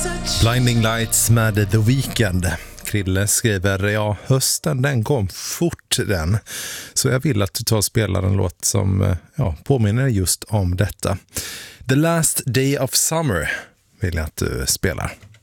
Blinding Lights med The Weeknd. Krille skriver, ja, hösten den kom fort den. Så jag vill att du tar och spelar en låt som påminner just om detta. The Last Day of Summer vill jag att du spelar.